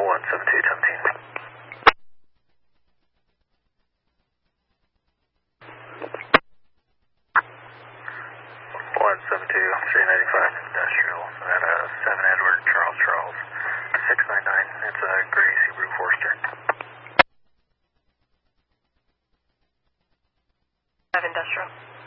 17217. 172-395 Industrial at 7 Edward, Charles. 699, it's a gray Subaru Forester. 5 Industrial.